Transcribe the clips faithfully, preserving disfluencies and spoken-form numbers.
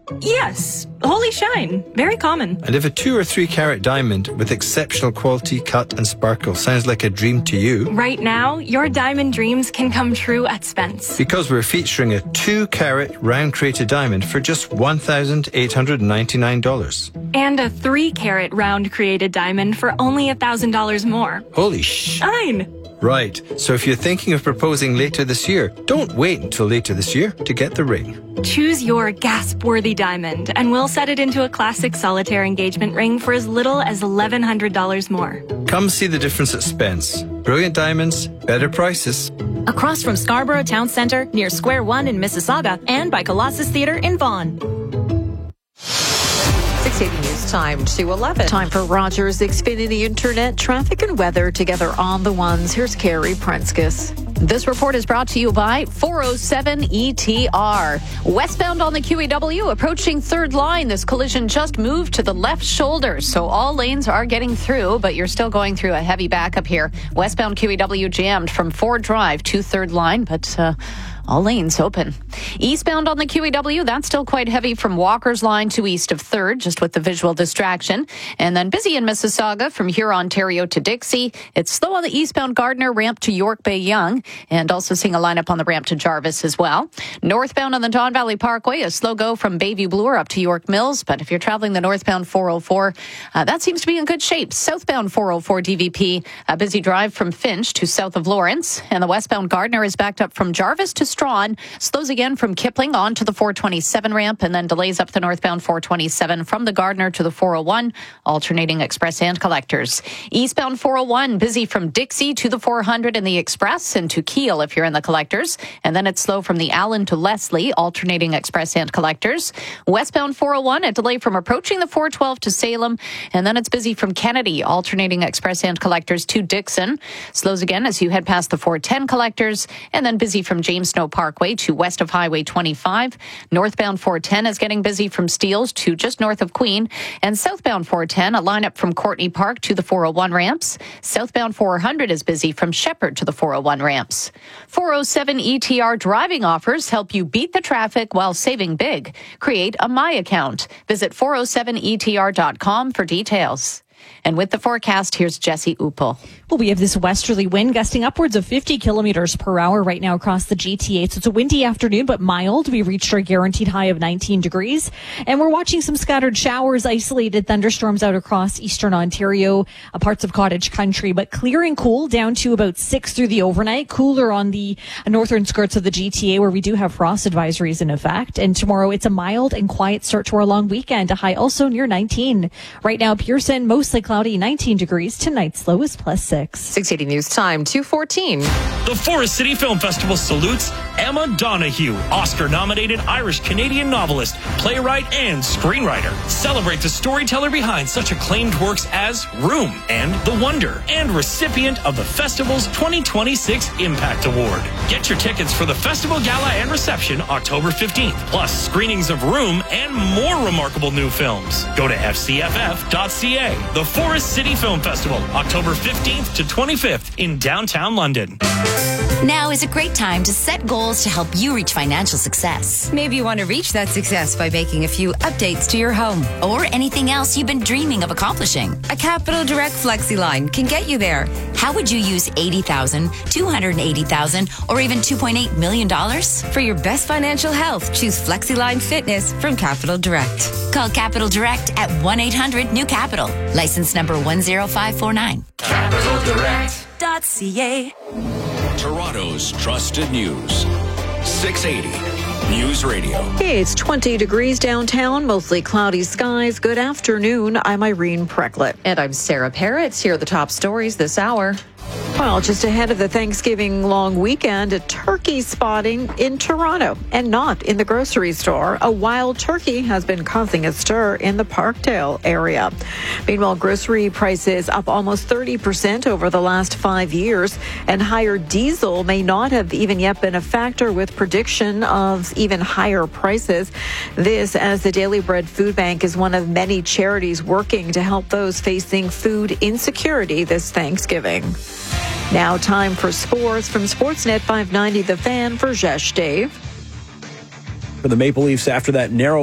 Yes. Holy shine. Very common. And if a two or three carat diamond with exceptional quality, cut and sparkle sounds like a dream to you, right now, your diamond dreams can come true at Spence. Because we're featuring a two carat round created diamond for just one thousand eight hundred ninety-nine dollars. And a three carat round created diamond for only one thousand dollars more. Holy shine. Right, so if you're thinking of proposing later this year, don't wait until later this year to get the ring. Choose your gasp-worthy diamond, and we'll set it into a classic solitaire engagement ring for as little as eleven hundred dollars more. Come see the difference at Spence. Brilliant diamonds, better prices. Across from Scarborough Town Centre, near Square One in Mississauga, and by Colossus Theatre in Vaughan. six eighty News Time to eleven. Time for Rogers Xfinity Internet traffic and weather together on the ones. Here's Carrie Prenskus. This report is brought to you by four oh seven E T R. Westbound on the Q E W, approaching third line. This collision just moved to the left shoulder, so all lanes are getting through, but you're still going through a heavy backup here. Westbound Q E W jammed from Ford Drive to third line, but uh, all lanes open. Eastbound on the Q E W, that's still quite heavy from Walker's Line to east of third, just with the visual distraction. And then busy in Mississauga from here, Ontario to Dixie. It's slow on the eastbound Gardner ramp to York Bay Yonge, and also seeing a lineup on the ramp to Jarvis as well. Northbound on the Don Valley Parkway, a slow go from Bayview Bloor up to York Mills. But if you're traveling the northbound four oh four, uh, that seems to be in good shape. Southbound four oh four D V P, a busy drive from Finch to south of Lawrence. And the westbound Gardner is backed up from Jarvis to Strawn, slows again from Kipling on to the four twenty-seven ramp, and then delays up the northbound four twenty-seven from the Gardner to the four oh one, alternating express and collectors. Eastbound four oh one, busy from Dixie to the four hundred in the express and to Kiel if you're in the collectors. And then it's slow from the Allen to Leslie, alternating express and collectors. Westbound four oh one, a delay from approaching the four twelve to Salem. And then it's busy from Kennedy, alternating express and collectors to Dixon. Slows again as you head past the four ten collectors. And then busy from James Snow Parkway to west of Highway twenty-five. Northbound four ten is getting busy from Steeles to just north of Queen. And southbound four ten, a lineup from Courtney Park to the four oh one ramps. Southbound four hundred is busy from Shepherd to the four oh one ramps. four oh seven E T R driving offers help you beat the traffic while saving big. Create a My account. Visit four oh seven E T R dot com for details. And with the forecast, here's Jesse Uppel. Well, we have this westerly wind gusting upwards of fifty kilometers per hour right now across the G T A. So it's a windy afternoon, but mild. We reached our guaranteed high of nineteen degrees. And we're watching some scattered showers, isolated thunderstorms out across eastern Ontario, uh, parts of cottage country, but clear and cool down to about six through the overnight. Cooler on the northern skirts of the G T A where we do have frost advisories in effect. And tomorrow it's a mild and quiet start to our long weekend. A high also near nineteen. Right now, Pearson, mostly cloudy, nineteen degrees. Tonight's low is plus six. six eighty News Time, two fourteen. The Forest City Film Festival salutes Emma Donoghue, Oscar-nominated Irish-Canadian novelist, playwright, and screenwriter. Celebrate the storyteller behind such acclaimed works as Room and The Wonder, and recipient of the festival's twenty twenty-six Impact Award. Get your tickets for the festival gala and reception October fifteenth, plus screenings of Room and more remarkable new films. Go to F C F F dot C A. The Forest City Film Festival, October fifteenth to twenty-fifth in downtown London. Now is a great time to set goals to help you reach financial success. Maybe you want to reach that success by making a few updates to your home. Or anything else you've been dreaming of accomplishing. A Capital Direct Flexi line can get you there. How would you use eighty thousand dollars, two hundred eighty thousand dollars, or even two point eight million dollars? For your best financial health, choose FlexiLine Fitness from Capital Direct. Call Capital Direct at one eight hundred new capital. License number one zero five four nine. Capital Direct dot C A. Toronto's trusted news. six eighty News Radio. Hey, it's twenty degrees downtown, mostly cloudy skies. Good afternoon. I'm Irene Precklett. And I'm Sarah Parrots. Here are the top stories this hour. Well, just ahead of the Thanksgiving long weekend, a turkey spotting in Toronto and not in the grocery store. A wild turkey has been causing a stir in the Parkdale area. Meanwhile, grocery prices up almost thirty percent over the last five years, and higher diesel may not have even yet been a factor with prediction of even higher prices. This as the Daily Bread Food Bank is one of many charities working to help those facing food insecurity this Thanksgiving. Now time for sports from Sportsnet five ninety The Fan for Jesh Dave. For the Maple Leafs after that narrow loss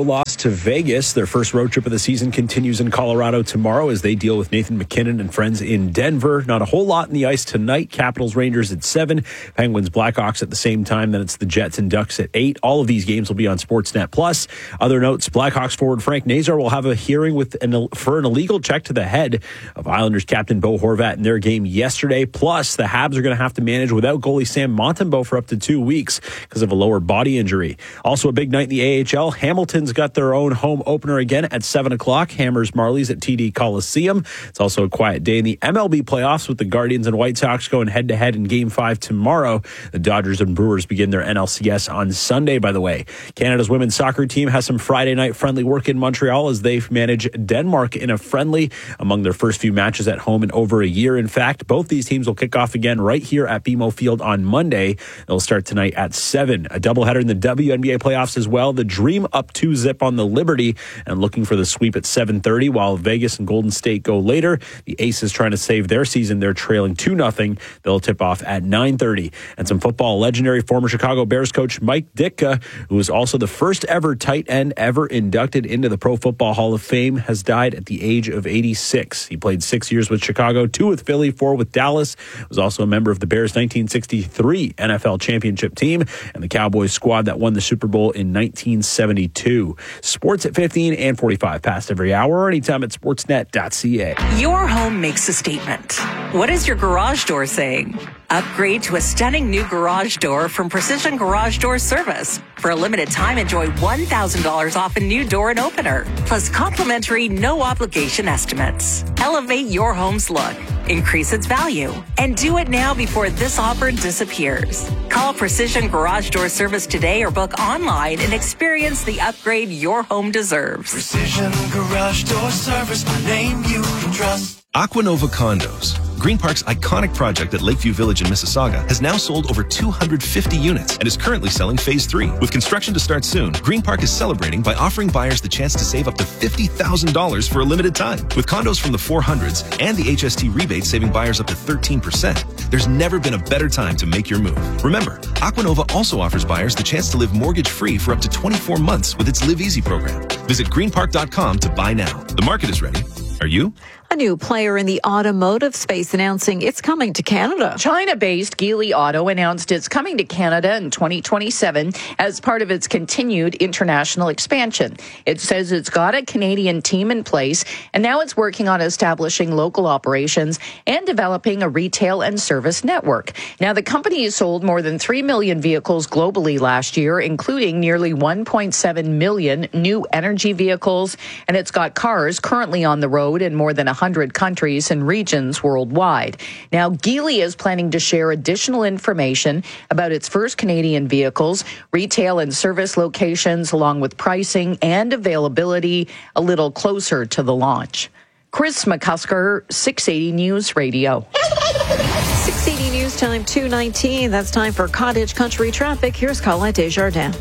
to Vegas. Their first road trip of the season continues in Colorado tomorrow as they deal with Nathan MacKinnon and friends in Denver. Not a whole lot in the ice tonight. Capitals, Rangers at seven. Penguins, Blackhawks at the same time. Then it's the Jets and Ducks at eight. All of these games will be on Sportsnet Plus. Other notes, Blackhawks forward Frank Nazar will have a hearing with an, for an illegal check to the head of Islanders captain Bo Horvat in their game yesterday. Plus, the Habs are going to have to manage without goalie Sam Montembeault for up to two weeks because of a lower body injury. Also a big night in the A H L. Hamilton's got their own home opener again at seven o'clock. Hammers Marlies at T D Coliseum. It's also a quiet day in the M L B playoffs with the Guardians and White Sox going head-to-head in Game five tomorrow. The Dodgers and Brewers begin their N L C S on Sunday, by the way. Canada's women's soccer team has some Friday night friendly work in Montreal as they manage Denmark in a friendly among their first few matches at home in over a year. In fact, both these teams will kick off again right here at B M O Field on Monday. They'll start tonight at seven. A doubleheader in the W N B A playoffs as well. The Dream up two zip on the Liberty and looking for the sweep at seven thirty, while Vegas and Golden State go later. The Aces trying to save their season. They're trailing two nothing. They'll tip off at nine thirty. And some football, legendary former Chicago Bears coach Mike Ditka, who was also the first ever tight end ever inducted into the Pro Football Hall of Fame, has died at the age of eighty-six. He played six years with Chicago, two with Philly, four with Dallas. Was also a member of the Bears' nineteen sixty-three N F L championship team and the Cowboys squad that won the Super Bowl in nineteen seventy-two. Sports at fifteen and forty-five past every hour or anytime at sportsnet dot c a. Your home makes a statement. What is your garage door saying? Upgrade to a stunning new garage door from Precision Garage Door Service. For a limited time, enjoy one thousand dollars off a new door and opener, plus complimentary no-obligation estimates. Elevate your home's look, increase its value, and do it now before this offer disappears. Call Precision Garage Door Service today or book online and experience the upgrade your home deserves. Precision Garage Door Service, a name you can trust. Aquanova Condos, Green Park's iconic project at Lakeview Village in Mississauga, has now sold over two hundred fifty units and is currently selling phase three. With construction to start soon, Green Park is celebrating by offering buyers the chance to save up to fifty thousand dollars for a limited time. With condos from the four hundreds and the H S T rebate saving buyers up to thirteen percent, there's never been a better time to make your move. Remember, Aquanova also offers buyers the chance to live mortgage-free for up to twenty-four months with its Live Easy program. Visit green park dot com to buy now. The market is ready. Are you? A new player in the automotive space announcing it's coming to Canada. China-based Geely Auto announced it's coming to Canada in twenty twenty-seven as part of its continued international expansion. It says it's got a Canadian team in place, and now it's working on establishing local operations and developing a retail and service network. Now, the company sold more than three million vehicles globally last year, including nearly one point seven million new energy vehicles, and it's got cars currently on the road in more than one hundred countries and regions worldwide. Now, Geely is planning to share additional information about its first Canadian vehicles, retail and service locations, along with pricing and availability a little closer to the launch. Chris McCusker, six eighty News Radio. six eighty News Time, two nineteen. That's time for Cottage Country traffic. Here's Colette Desjardins.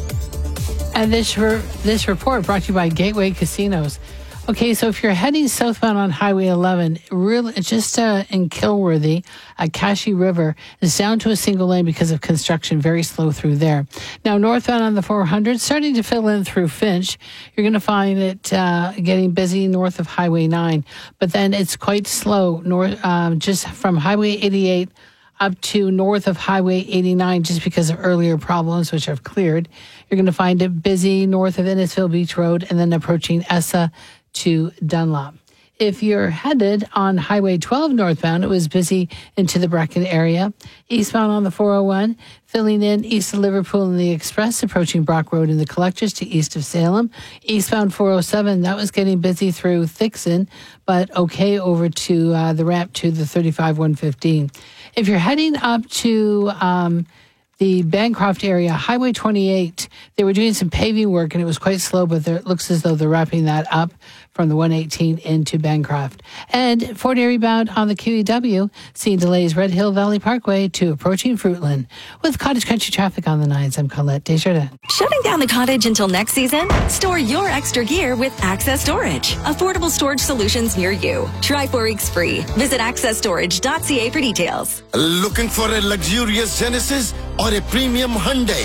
And this, re- this report brought to you by Gateway Casinos. Okay, so if you're heading southbound on Highway eleven, really just uh, in Kilworthy, at Cashy River, it's down to a single lane because of construction, very slow through there. Now, northbound on the four hundred, starting to fill in through Finch. You're going to find it uh, getting busy north of Highway nine, but then it's quite slow north, um, just from Highway eighty-eight up to north of Highway eighty-nine, just because of earlier problems, which have cleared. You're going to find it busy north of Innisfil Beach Road and then approaching Essa to Dunlop. If you're headed on Highway twelve northbound, it was busy into the Brecken area. Eastbound on the four oh one, filling in east of Liverpool in the Express, approaching Brock Road in the Collectors to east of Salem. Eastbound four oh seven, that was getting busy through Thixon, but okay over to uh, the ramp to the thirty-five one fifteen. If you're heading up to um, the Bancroft area, Highway twenty-eight, they were doing some paving work and it was quite slow, but it looks as though they're wrapping that up from the one eighteen into Bancroft. And Fort Erie bound on the Q E W, seeing delays Red Hill Valley Parkway to approaching Fruitland. With Cottage Country traffic on the nines, I'm Colette Desjardins. Shutting down the cottage until next season? Store your extra gear with Access Storage. Affordable storage solutions near you. Try four weeks free. Visit access storage dot c a for details. Looking for a luxurious Genesis or a premium Hyundai?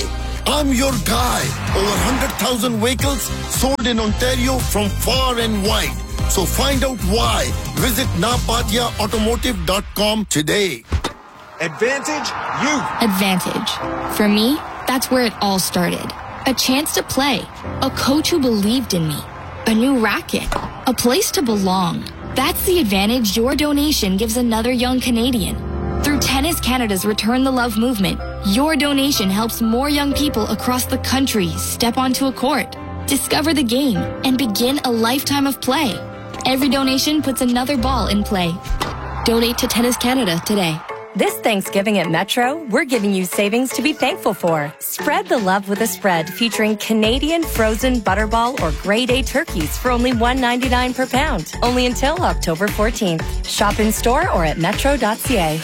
I'm your guy. Over one hundred thousand vehicles sold in Ontario from far and wide. So find out why. Visit napatia automotive dot com today. Advantage Youth. Advantage. For me, that's where it all started. A chance to play. A coach who believed in me. A new racket. A place to belong. That's the advantage your donation gives another young Canadian. Through Tennis Canada's Return the Love movement, your donation helps more young people across the country step onto a court, discover the game, and begin a lifetime of play. Every donation puts another ball in play. Donate to Tennis Canada today. This Thanksgiving at Metro, we're giving you savings to be thankful for. Spread the love with a spread featuring Canadian frozen butterball or grade A turkeys for only one dollar ninety-nine per pound. Only until October fourteenth. Shop in store or at metro dot c a.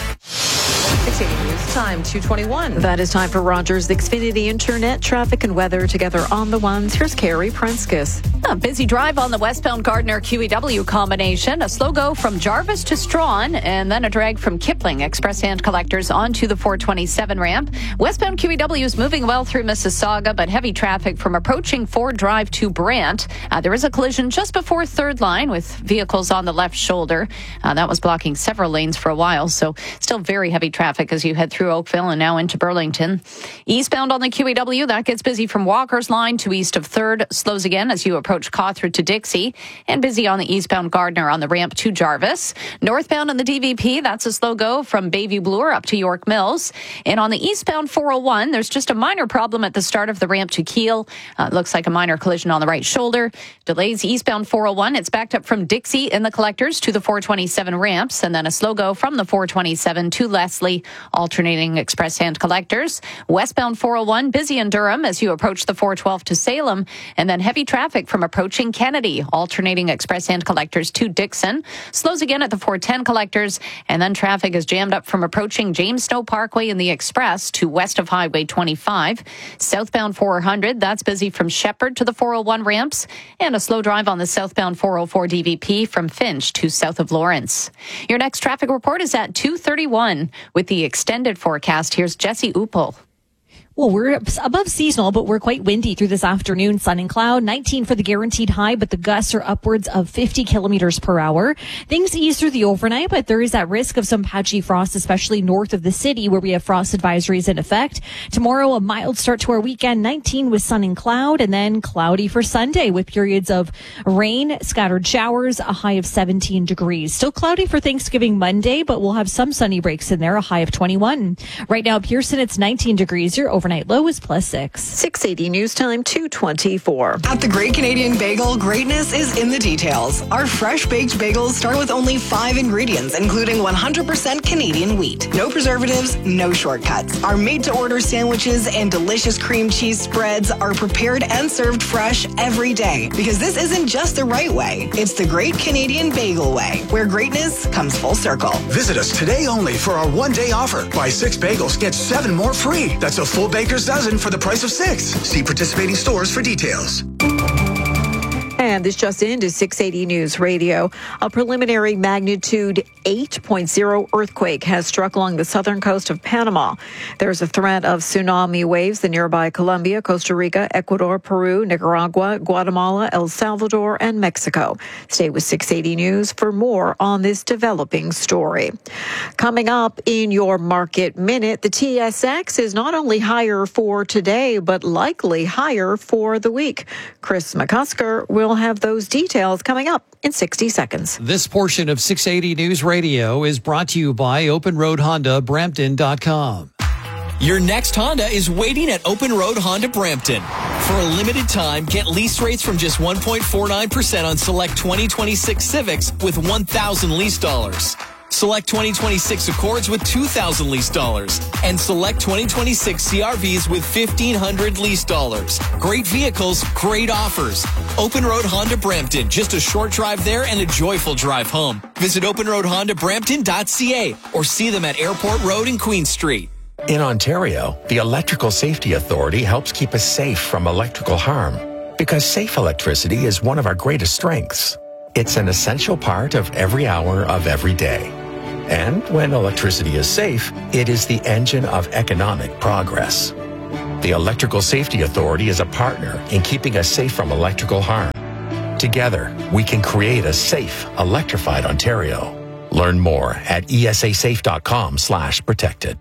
six eighty News Time, two twenty-one. That is time for Rogers Xfinity Internet, traffic and weather together on the ones. Here's Carrie Prenskus. A busy drive on the westbound Gardner Q E W combination. A slow go from Jarvis to Strawn, and then a drag from Kipling Express hand collectors onto the four twenty-seven ramp. Westbound Q E W is moving well through Mississauga, but heavy traffic from approaching Ford Drive to Brant. Uh, there is a collision just before third line with vehicles on the left shoulder. Uh, that was blocking several lanes for a while, so still very heavy traffic as you head through Oakville and now into Burlington. Eastbound on the Q E W, that gets busy from Walker's Line to east of third. Slows again as you approach Cawthron to Dixie, and busy on the eastbound Gardner on the ramp to Jarvis. Northbound on the D V P, that's a slow go from Bayview Bloor up to York Mills. And on the eastbound four oh one, there's just a minor problem at the start of the ramp to Kiel. Uh, looks like a minor collision on the right shoulder. Delays eastbound four oh one. It's backed up from Dixie in the collectors to the four twenty-seven ramps, and then a slow go from the four twenty-seven to Leslie, alternating express hand collectors. Westbound four oh one, busy in Durham as you approach the four twelve to Salem, and then heavy traffic from approaching Kennedy, alternating express hand collectors to Dixon. Slows again at the four ten collectors, and then traffic is jammed up from approaching James Snow Parkway in the express to west of Highway twenty-five. Southbound four hundred, that's busy from Shepherd to the four oh one ramps, and a slow drive on the southbound four oh four D V P from Finch to south of Lawrence. Your next traffic report is at two thirty-one. With the extended forecast, here's Jesse Uppel. Well, we're above seasonal, but we're quite windy through this afternoon. Sun and cloud, nineteen for the guaranteed high, but the gusts are upwards of fifty kilometers per hour. Things ease through the overnight, but there is that risk of some patchy frost, especially north of the city where we have frost advisories in effect. Tomorrow, a mild start to our weekend, nineteen with sun and cloud, and then cloudy for Sunday with periods of rain, scattered showers, a high of seventeen degrees. Still cloudy for Thanksgiving Monday, but we'll have some sunny breaks in there, a high of twenty-one. Right now, Pearson, it's nineteen degrees. Your overnight low is plus six. six eighty News Time, two twenty-four. At the Great Canadian Bagel, greatness is in the details. Our fresh baked bagels start with only five ingredients, including one hundred percent Canadian wheat. No preservatives, no shortcuts. Our made-to-order sandwiches and delicious cream cheese spreads are prepared and served fresh every day. Because this isn't just the right way. It's the Great Canadian Bagel way, where greatness comes full circle. Visit us today only for our one-day offer. Buy six bagels, get seven more free. That's a full baker's dozen for the price of six. See participating stores for details. And this just into six eighty News Radio. A preliminary magnitude eight point oh earthquake has struck along the southern coast of Panama. There's a threat of tsunami waves in nearby Colombia, Costa Rica, Ecuador, Peru, Nicaragua, Guatemala, El Salvador, and Mexico. Stay with six eighty News for more on this developing story. Coming up in your Market Minute, the T S X is not only higher for today, but likely higher for the week. Chris McCusker will have those details coming up in sixty seconds. This portion of six eighty News Radio is brought to you by Open Road Honda Brampton dot com. Your next Honda is waiting at Open Road Honda Brampton. For a limited time, get lease rates from just one point four nine percent on select twenty twenty-six Civics with one thousand lease dollars. Select twenty twenty-six Accords with two thousand lease dollars. And select twenty twenty-six C R Vs with fifteen hundred lease dollars. Great vehicles, great offers. Open Road Honda Brampton. Just a short drive there and a joyful drive home. Visit open road honda brampton dot c a or see them at Airport Road and Queen Street. In Ontario, the Electrical Safety Authority helps keep us safe from electrical harm because safe electricity is one of our greatest strengths. It's an essential part of every hour of every day. And when electricity is safe, it is the engine of economic progress. The Electrical Safety Authority is a partner in keeping us safe from electrical harm. Together, we can create a safe, electrified Ontario. Learn more at esasafe.com slash protected.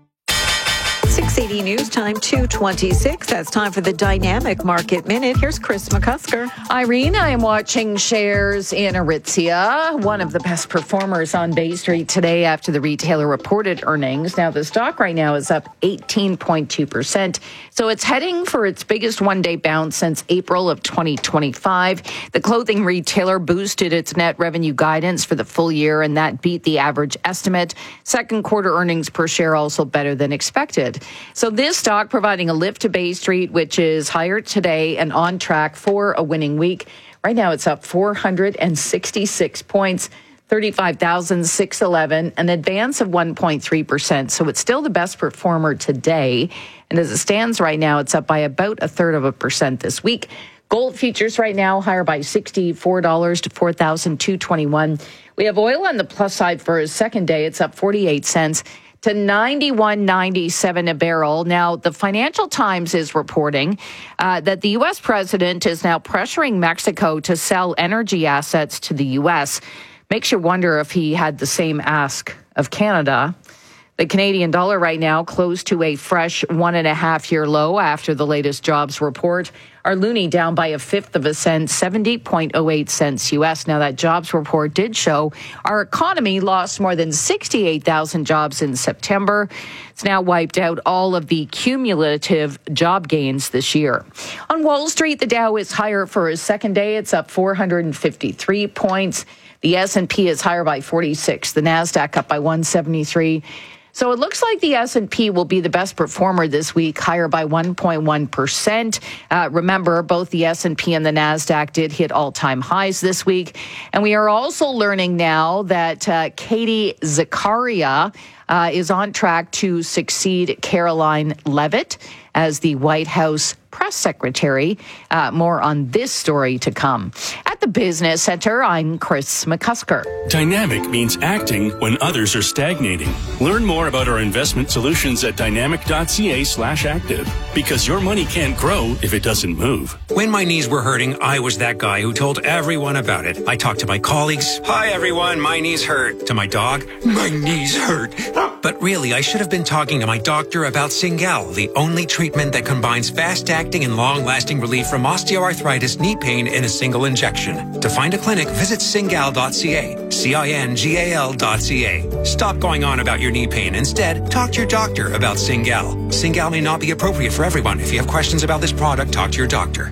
six eighty News Time, two twenty-six. That's time for the Dynamic Market Minute. Here's Chris McCusker. Irene, I am watching shares in Aritzia, one of the best performers on Bay Street today after the retailer reported earnings. Now, the stock right now is up eighteen point two percent. So it's heading for its biggest one-day bounce since April of twenty twenty-five. The clothing retailer boosted its net revenue guidance for the full year, and that beat the average estimate. Second quarter earnings per share also better than expected. So this stock providing a lift to Bay Street, which is higher today and on track for a winning week. Right now it's up four hundred sixty-six points, thirty-five thousand six hundred eleven, an advance of one point three percent. So it's still the best performer today. And as it stands right now, it's up by about a third of a percent this week. Gold futures right now higher by sixty-four dollars to four thousand two hundred twenty-one dollars. We have oil on the plus side for a second day. It's up forty-eight cents to ninety-one ninety-seven a barrel. Now, the Financial Times is reporting uh, that the U S president is now pressuring Mexico to sell energy assets to the U S. Makes you wonder if he had the same ask of Canada. The Canadian dollar right now close to a fresh one and a half year low after the latest jobs report. Our loonie down by a fifth of a cent, seventy point oh eight cents U S. Now, that jobs report did show our economy lost more than sixty-eight thousand jobs in September. It's now wiped out all of the cumulative job gains this year. On Wall Street, the Dow is higher for a second day. It's up four hundred fifty-three points. The S and P is higher by forty-six. The NASDAQ up by one seventy-three. So it looks like the S and P will be the best performer this week, higher by one point one percent. Uh, remember, both the S and P and the NASDAQ did hit all-time highs this week. And we are also learning now that uh, Katie Zakaria uh, is on track to succeed Caroline Leavitt as the White House press secretary. Uh, more on this story to come. At the Business Center, I'm Chris McCusker. Dynamic means acting when others are stagnating. Learn more about our investment solutions at dynamic.ca slash active. Because your money can't grow if it doesn't move. When my knees were hurting, I was that guy who told everyone about it. I talked to my colleagues. Hi, everyone. My knees hurt. To my dog. My knees hurt. But really, I should have been talking to my doctor about Cingal, the only treatment that combines fast-acting and long-lasting relief from osteoarthritis knee pain in a single injection. To find a clinic, visit cingal dot c a. C I N G A L dot C A. Stop going on about your knee pain. Instead, talk to your doctor about Cingal. Cingal may not be appropriate for everyone. If you have questions about this product, talk to your doctor.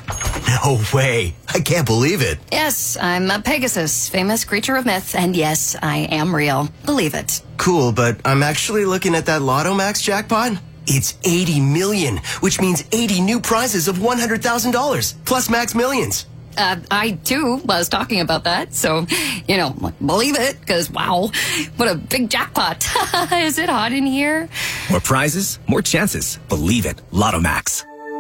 No way. I can't believe it. Yes, I'm a Pegasus, famous creature of myth, and yes, I am real. Believe it. Cool, but I'm actually looking at that Lotto Max jackpot. It's eighty million, which means eighty new prizes of one hundred thousand dollars, plus Max Millions. Uh, I, too, was talking about that, so, you know, believe it, because, wow, what a big jackpot. Is it hot in here? More prizes, more chances. Believe it. Lotto Max.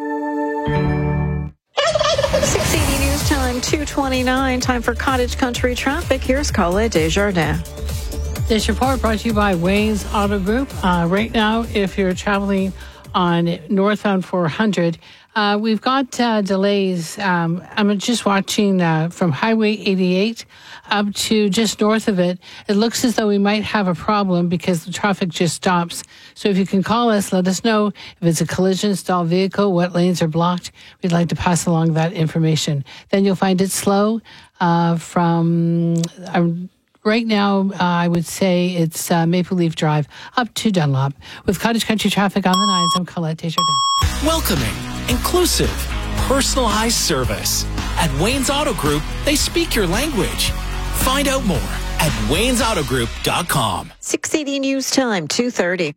six eighty News Time, two twenty-nine. Time for Cottage Country traffic. Here's Colette Desjardins. This report brought to you by Wayne's Auto Group. Uh, right now, if you're traveling on northbound four hundred, uh, we've got uh, delays. Um, I'm just watching uh, from Highway eighty-eight up to just north of it. It looks as though we might have a problem because the traffic just stops. So if you can call us, let us know if it's a collision-stalled vehicle, what lanes are blocked. We'd like to pass along that information. Then you'll find it slow uh, from... Um, Right now, uh, I would say it's uh, Maple Leaf Drive up to Dunlop. With Cottage Country traffic on the nines, I'm Colette Desjardins. Welcoming, inclusive, personalized service. At Wayne's Auto Group, they speak your language. Find out more at waynes auto group dot com. six eighty News Time, two thirty.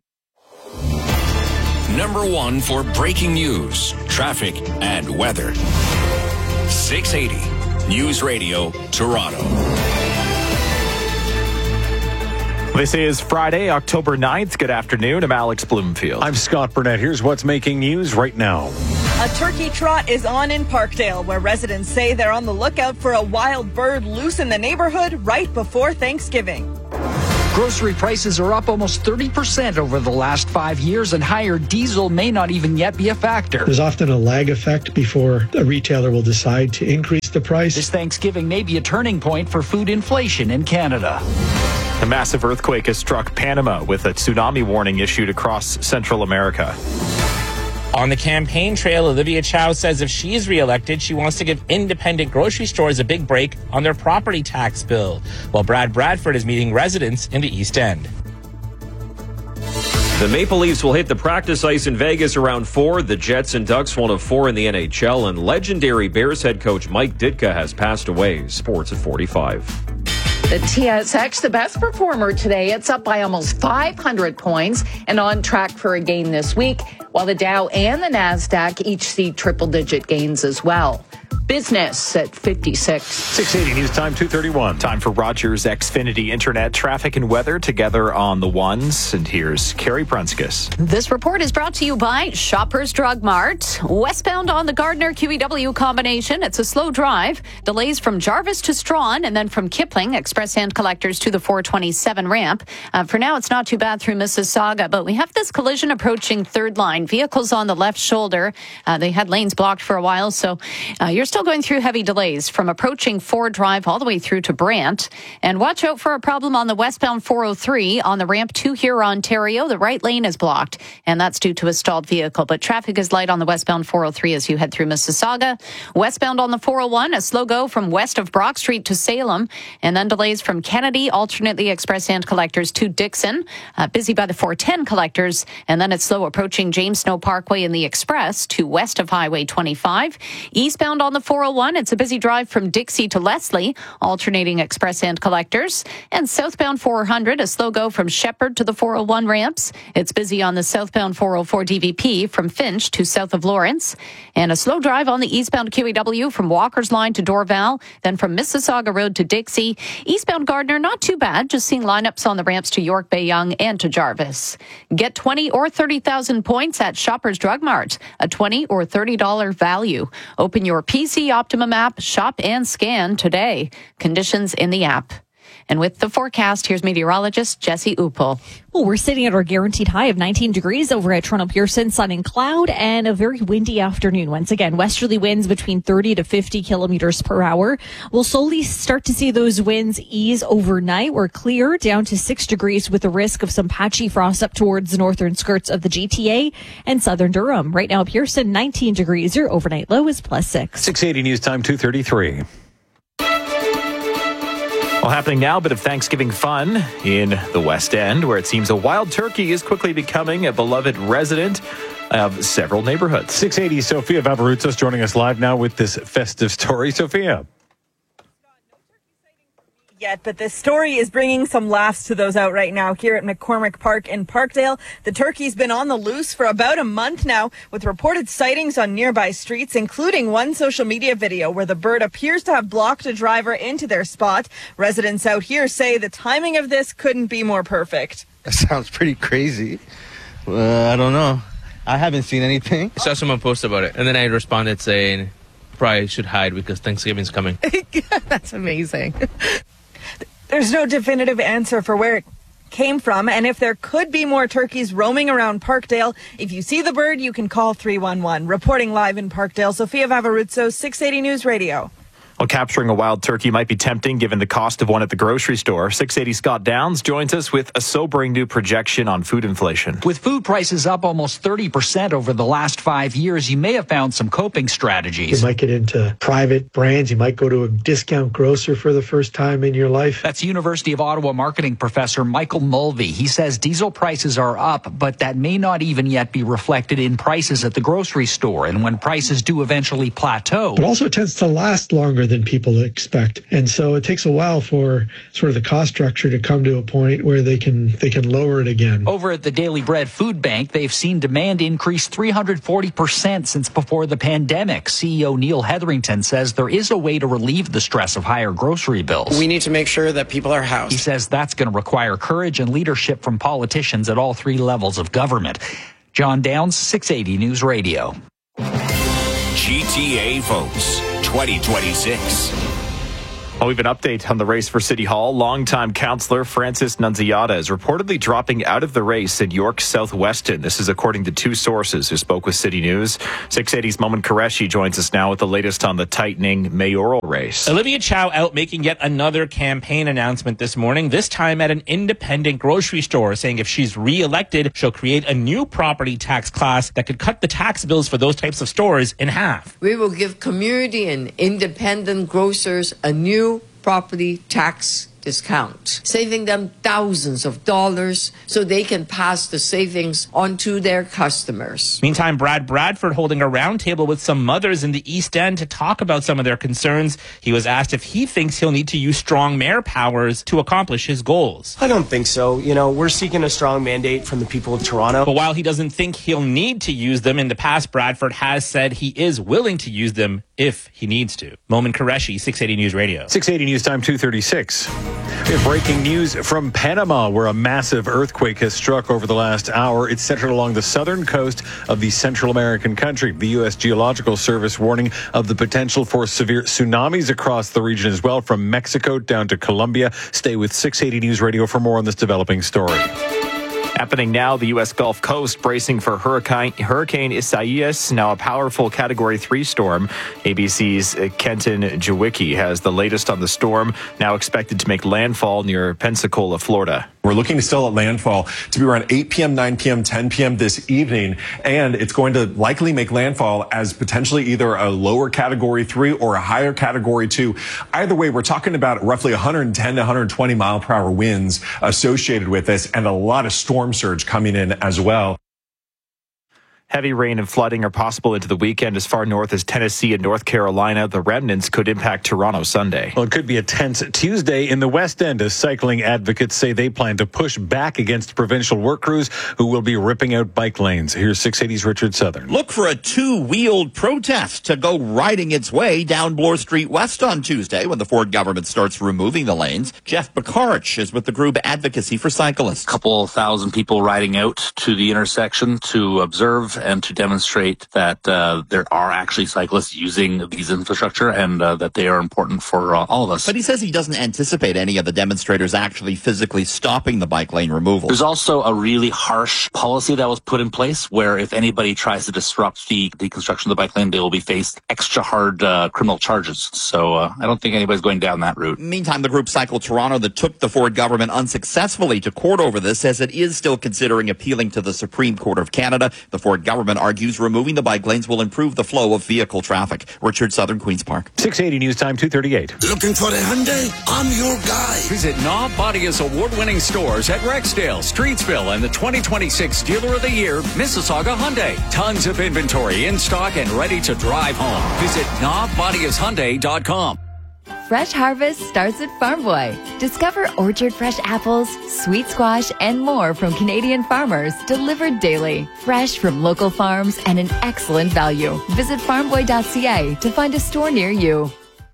Number one for breaking news, traffic, and weather. six eighty News Radio, Toronto. This is Friday, October ninth. Good afternoon. I'm Alex Bloomfield. I'm Scott Burnett. Here's what's making news right now. A turkey trot is on in Parkdale, where residents say they're on the lookout for a wild bird loose in the neighborhood right before Thanksgiving. Grocery prices are up almost thirty percent over the last five years, and higher diesel may not even yet be a factor. There's often a lag effect before a retailer will decide to increase the price. This Thanksgiving may be a turning point for food inflation in Canada. A massive earthquake has struck Panama with a tsunami warning issued across Central America. On the campaign trail, Olivia Chow says if she is reelected, she wants to give independent grocery stores a big break on their property tax bill, while Brad Bradford is meeting residents in the East End. The Maple Leafs will hit the practice ice in Vegas around four. The Jets and Ducks one of four in the N H L, and legendary Bears head coach Mike Ditka has passed away. Sports at forty-five. The T S X, the best performer today. It's up by almost five hundred points and on track for a gain this week, while the Dow and the NASDAQ each see triple-digit gains as well. Business at fifty-six. six eighty News Time, two thirty-one. Time for Rogers Xfinity Internet traffic and weather together on the ones. And here's Carrie Prunskis. This report is brought to you by Shoppers Drug Mart. Westbound on the Gardner Q E W combination. It's a slow drive. Delays from Jarvis to Strawn and then from Kipling, express hand collectors to the four twenty-seven ramp. Uh, for now, it's not too bad through Mississauga, but we have this collision approaching third line. Vehicles on the left shoulder. Uh, they had lanes blocked for a while, so uh, you're still going through heavy delays from approaching Ford Drive all the way through to Brant. And watch out for a problem on the westbound four oh three on the ramp to here, Ontario. The right lane is blocked, and that's due to a stalled vehicle. But traffic is light on the westbound four oh three as you head through Mississauga. Westbound on the four oh one, a slow go from west of Brock Street to Salem, and then delays from Kennedy, alternately express hand collectors to Dixon. Uh, busy by the four ten collectors, and then it's slow approaching James Snow Parkway in the express to west of Highway twenty-five. Eastbound on the four oh one, it's a busy drive from Dixie to Leslie, alternating express hand collectors. And southbound four hundred, a slow go from Shepherd to the four oh one ramps. It's busy on the southbound four oh four D V P from Finch to south of Lawrence. And a slow drive on the eastbound Q E W from Walker's Line to Dorval, then from Mississauga Road to Dixie. Eastbound Gardner, not too bad, just seeing lineups on the ramps to York Bay Young and to Jarvis. Get twenty or thirty thousand points at Shoppers Drug Mart, a twenty or thirty dollars value. Open your P C Optimum app, shop and scan today. Conditions in the app. And with the forecast, here's meteorologist Jesse Uppel. Well, we're sitting at our guaranteed high of nineteen degrees over at Toronto Pearson, sun and cloud, and a very windy afternoon. Once again, westerly winds between thirty to fifty kilometers per hour. We'll slowly start to see those winds ease overnight. We're clear down to six degrees with the risk of some patchy frost up towards the northern skirts of the G T A and southern Durham. Right now, Pearson, nineteen degrees. Your overnight low is plus six. six eighty News Time, two thirty-three. Well, happening now, a bit of Thanksgiving fun in the West End, where it seems a wild turkey is quickly becoming a beloved resident of several neighborhoods. six eighty, Sophia Vavarutsos joining us live now with this festive story. Sophia. Yet, but this story is bringing some laughs to those out right now here at McCormick Park in Parkdale. The turkey's been on the loose for about a month now, with reported sightings on nearby streets, including one social media video where the bird appears to have blocked a driver into their spot. Residents out here say the timing of this couldn't be more perfect. That sounds pretty crazy. Uh, I don't know. I haven't seen anything. I saw someone post about it, and then I responded saying, probably should hide because Thanksgiving's coming. That's amazing. There's no definitive answer for where it came from, and if there could be more turkeys roaming around Parkdale, if you see the bird, you can call three one one. Reporting live in Parkdale, Sophia Vavarutsos, six eighty News Radio. Well, capturing a wild turkey might be tempting given the cost of one at the grocery store. six eighty Scott Downs joins us with a sobering new projection on food inflation. With food prices up almost thirty percent over the last five years, you may have found some coping strategies. You might get into private brands. You might go to a discount grocer for the first time in your life. That's University of Ottawa marketing professor Michael Mulvey. He says diesel prices are up, but that may not even yet be reflected in prices at the grocery store. And when prices do eventually plateau, it also tends to last longer than people expect. And so it takes a while for sort of the cost structure to come to a point where they can they can lower it again. Over at the Daily Bread Food Bank, they've seen demand increase three hundred forty percent since before the pandemic. C E O Neil Hetherington says there is a way to relieve the stress of higher grocery bills. We need to make sure that people are housed. He says that's going to require courage and leadership from politicians at all three levels of government. John Downs, six eighty News Radio. G T A votes twenty twenty-six. Well, we have an update on the race for City Hall. Longtime councillor Francis Nunziata is reportedly dropping out of the race in York South-Weston. This is according to two sources who spoke with City News. six eighty's Momin Qureshi joins us now with the latest on the tightening mayoral race. Olivia Chow out making yet another campaign announcement this morning, this time at an independent grocery store, saying if she's re-elected, she'll create a new property tax class that could cut the tax bills for those types of stores in half. We will give community and independent grocers a new property tax discount, saving them thousands of dollars so they can pass the savings on to their customers. Meantime, Brad Bradford holding a roundtable with some mothers in the East End to talk about some of their concerns. He was asked if he thinks he'll need to use strong mayor powers to accomplish his goals. I don't think so. You know, we're seeking a strong mandate from the people of Toronto. But while he doesn't think he'll need to use them, in the past, Bradford has said he is willing to use them if he needs to. Momin Qureshi, six eighty News Radio. six eighty News Time, two thirty-six. We have breaking news from Panama, where a massive earthquake has struck over the last hour. It's centered along the southern coast of the Central American country. The U S Geological Service warning of the potential for severe tsunamis across the region as well, from Mexico down to Colombia. Stay with six eighty News Radio for more on this developing story. Happening now, the U S Gulf Coast bracing for Hurricane, Hurricane Isaias, now a powerful Category three storm. A B C's Kenton Jawicki has the latest on the storm, now expected to make landfall near Pensacola, Florida. We're looking still at landfall to be around eight p.m., nine p.m., ten p.m. this evening, and it's going to likely make landfall as potentially either a lower Category three or a higher Category two. Either way, we're talking about roughly one hundred ten to one hundred twenty mile per hour winds associated with this, and a lot of storm surge coming in as well. Heavy rain and flooding are possible into the weekend as far north as Tennessee and North Carolina. The remnants could impact Toronto Sunday. Well, it could be a tense Tuesday in the West End as cycling advocates say they plan to push back against provincial work crews who will be ripping out bike lanes. Here's six eighty's Richard Southern. Look for a two-wheeled protest to go riding its way down Bloor Street West on Tuesday when the Ford government starts removing the lanes. Jeff Bakarich is with the group Advocacy for Cyclists. A couple thousand people riding out to the intersection to observe and to demonstrate that uh, there are actually cyclists using these infrastructure and uh, that they are important for uh, all of us. But he says he doesn't anticipate any of the demonstrators actually physically stopping the bike lane removal. There's also a really harsh policy that was put in place where if anybody tries to disrupt the, the construction of the bike lane, they will be faced extra hard uh, criminal charges. So uh, I don't think anybody's going down that route. Meantime, the group Cycle Toronto that took the Ford government unsuccessfully to court over this says it is still considering appealing to the Supreme Court of Canada. The Ford government argues removing the bike lanes will improve the flow of vehicle traffic. Richard Southern, Queen's Park. six eighty News Time, two thirty-eight. Looking for a Hyundai? I'm your guy. Visit Knob Bodia's award-winning stores at Rexdale, Streetsville, and the twenty twenty-six Dealer of the Year, Mississauga Hyundai. Tons of inventory in stock and ready to drive home. Visit knob bodias hyundai dot com. Fresh harvest starts at Farm Boy. Discover orchard fresh apples, sweet squash, and more from Canadian farmers delivered daily. Fresh from local farms and an excellent value. Visit farm boy dot c a to find a store near you.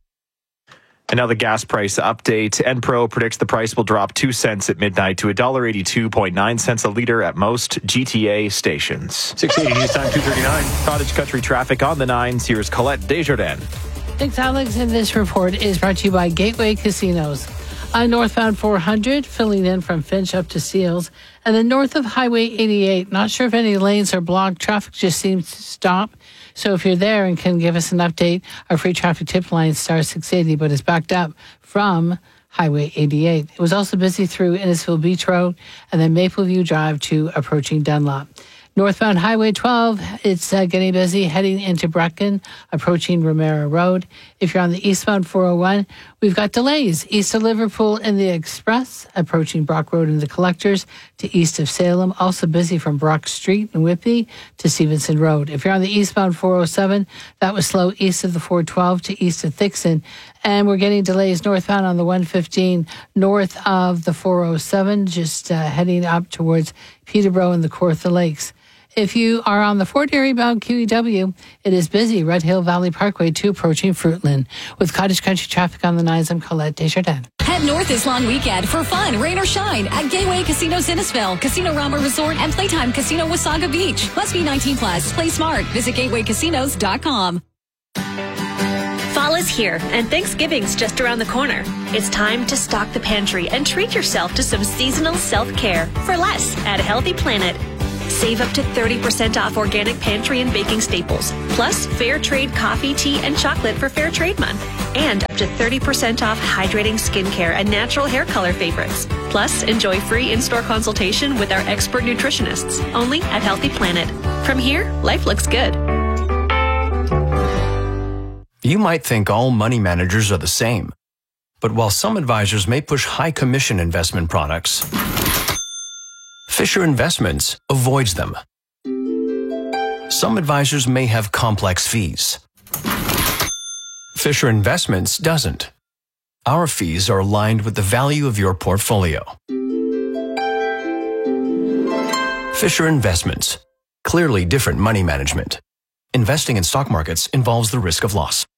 And now the gas price update. Enpro predicts the price will drop two cents at midnight to one dollar eighty-two point nine cents a litre at most G T A stations. six eighty News Time, two thirty-nine. Cottage Country traffic on the nines. Here's Colette Desjardins. Thanks, Alex. And this report is brought to you by Gateway Casinos. On northbound four hundred, filling in from Finch up to Seals. And then north of Highway eighty-eight, not sure if any lanes are blocked. Traffic just seems to stop. So if you're there and can give us an update, our free traffic tip line star six eighty, but it's backed up from Highway eighty-eight. It was also busy through Innisfil Beach Road and then Mapleview Drive to approaching Dunlop. Northbound Highway twelve, it's uh, getting busy heading into Brecon, approaching Romero Road. If you're on the eastbound four oh one, we've got delays east of Liverpool in the Express, approaching Brock Road in the Collectors to east of Salem. Also busy from Brock Street in Whitby to Stevenson Road. If you're on the eastbound four oh seven, that was slow east of the four twelve to east of Thixon. And we're getting delays northbound on the one fifteen north of the four oh seven, just uh, heading up towards Peterborough and the Kawartha Lakes. If you are on the Fort Erie bound Q E W, it is busy. Red Hill Valley Parkway to approaching Fruitland. With Cottage Country traffic on the nines, I'm Colette Desjardins. Head north this long weekend for fun, rain or shine at Gateway Casino Innisfil, Casino Rama Resort, and Playtime Casino Wasaga Beach. Must be nineteen plus. Play smart. Visit gateway casinos dot com. Fall is is here, and Thanksgiving's just around the corner. It's time to stock the pantry and treat yourself to some seasonal self-care for less at Healthy Planet. Save up to thirty percent off organic pantry and baking staples, plus fair trade coffee, tea, and chocolate for Fair Trade Month, and up to thirty percent off hydrating skincare and natural hair color favorites. Plus, enjoy free in-store consultation with our expert nutritionists, only at Healthy Planet. From here, life looks good. You might think all money managers are the same, but while some advisors may push high commission investment products, Fisher Investments avoids them. Some advisors may have complex fees. Fisher Investments doesn't. Our fees are aligned with the value of your portfolio. Fisher Investments. Clearly different money management. Investing in stock markets involves the risk of loss.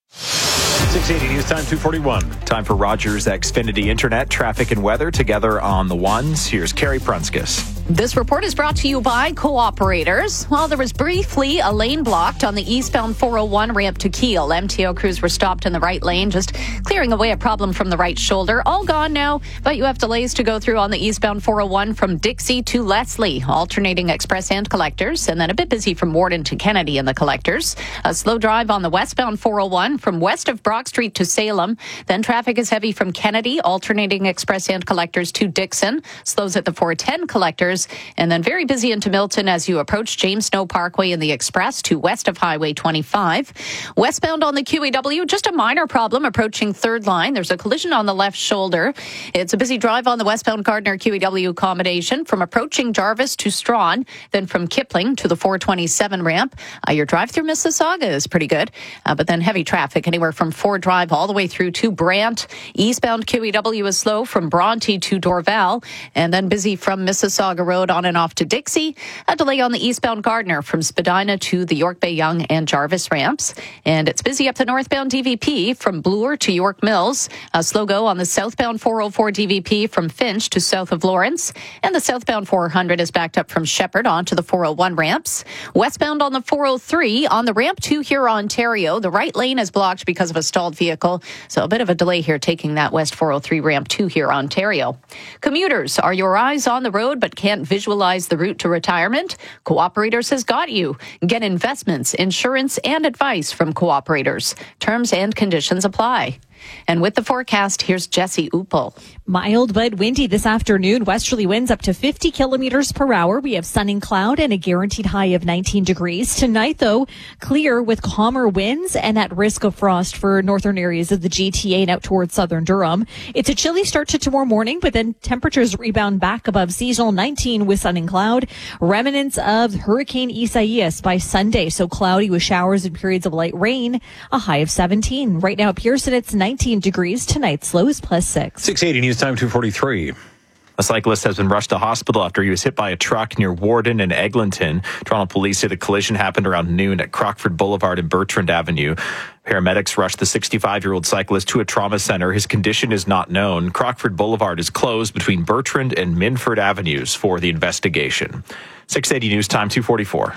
six eighty News Time, two forty-one. Time for Rogers Xfinity Internet, traffic and weather together on the ones. Here's Carrie Prunskis. This report is brought to you by Cooperators. While there was briefly a lane blocked on the eastbound four oh one ramp to Kiel, M T O crews were stopped in the right lane, just clearing away a problem from the right shoulder. All gone now, but you have delays to go through on the eastbound four oh one from Dixie to Leslie, alternating express and collectors, and then a bit busy from Warden to Kennedy in the collectors. A slow drive on the westbound four oh one from west of Brock Street to Salem. Then traffic is heavy from Kennedy, alternating express and collectors to Dixon. Slows at the four ten collectors. And then very busy into Milton as you approach James Snow Parkway in the express to west of Highway twenty-five. Westbound on the Q E W, just a minor problem approaching third line. There's a collision on the left shoulder. It's a busy drive on the westbound Gardner Q E W combination from approaching Jarvis to Strawn, then from Kipling to the four twenty-seven ramp. Uh, your drive through Mississauga is pretty good, uh, but then heavy traffic anywhere from Ford Drive all the way through to Brant. Eastbound Q E W is slow from Bronte to Dorval, and then busy from Mississauga Road on and off to Dixie. A delay on the eastbound Gardner from Spadina to the York Bay Yonge and Jarvis ramps. And it's busy up the northbound D V P from Bloor to York Mills. A slow go on the southbound four oh four D V P from Finch to south of Lawrence. And the southbound four hundred is backed up from Shepherd onto the four oh one ramps. Westbound on the four oh three on the ramp to here, Ontario. The right lane is blocked because of a stalled vehicle. So a bit of a delay here taking that west four oh three ramp to here, Ontario. Commuters, are your eyes on the road but can't visualize the route to retirement? Cooperators has got you. Get investments, insurance, and advice from Cooperators. Terms and conditions apply. And with the forecast, here's Jesse Upel. Mild but windy this afternoon. Westerly winds up to fifty kilometers per hour. We have sun and cloud and a guaranteed high of nineteen degrees. Tonight, though, clear with calmer winds and at risk of frost for northern areas of the G T A and out towards southern Durham. It's a chilly start to tomorrow morning, but then temperatures rebound back above seasonal nineteen with sun and cloud. Remnants of Hurricane Isaias by Sunday, so cloudy with showers and periods of light rain. A high of seventeen. Right now at Pearson, it's nineteen degrees. Tonight's low is plus six. six eighty News Time, two forty-three. A cyclist has been rushed to hospital after he was hit by a truck near Warden and Eglinton. Toronto police say the collision happened around noon at Crockford Boulevard and Bertrand Avenue. Paramedics rushed the sixty-five-year-old cyclist to a trauma center. His condition is not known. Crockford Boulevard is closed between Bertrand and Minford Avenues for the investigation. six eighty News Time, two forty-four.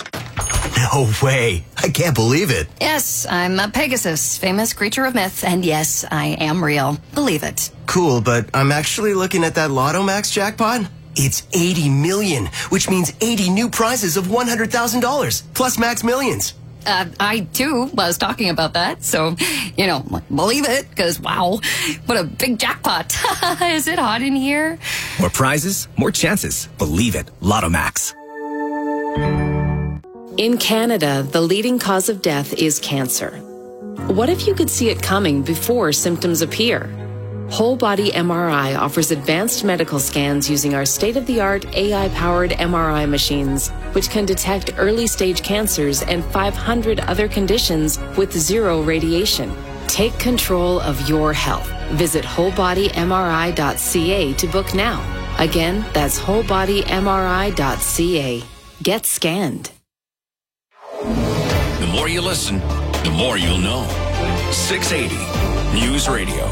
No way. I can't believe it. Yes, I'm a Pegasus, famous creature of myth, and yes, I am real. Believe it. Cool, but I'm actually looking at that Lotto Max jackpot. It's eighty million, which means eighty new prizes of one hundred thousand dollars, plus Max Millions. Uh, I, too, was talking about that, so, you know, believe it, because, wow, what a big jackpot. Is it hot in here? More prizes, more chances. Believe it. Lotto Max. In Canada, the leading cause of death is cancer. What if you could see it coming before symptoms appear? Whole Body M R I offers advanced medical scans using our state-of-the-art A I-powered M R I machines, which can detect early-stage cancers and five hundred other conditions with zero radiation. Take control of your health. Visit whole body M R I dot C A to book now. Again, that's whole body M R I dot C A. Get scanned. The more you listen, the more you'll know. six eighty News Radio.